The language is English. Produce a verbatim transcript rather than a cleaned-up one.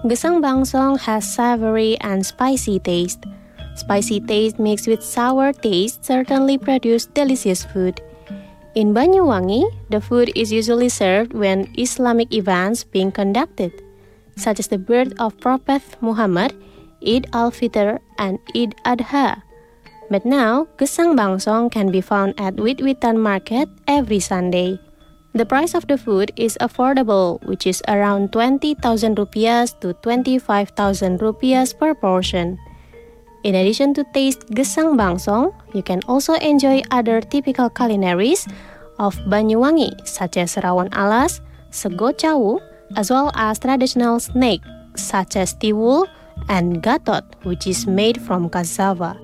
Gesang bangsong has savory and spicy taste. Spicy taste mixed with sour taste certainly produce delicious food. In Banyuwangi, the food is usually served when Islamic events being conducted, such as the birth of Prophet Muhammad, Eid al-Fitr, and Eid Adha. But now, gesang bangsong can be found at Wit-Witan Market every Sunday. The price of the food is affordable, which is around twenty thousand rupiahs to twenty-five thousand rupiahs per portion. In addition to taste gesang bangsong, you can also enjoy other typical culinaries of Banyuwangi, such as rawon alas, sego cawu, as well as traditional snack such as tiwul and gatot, which is made from cassava.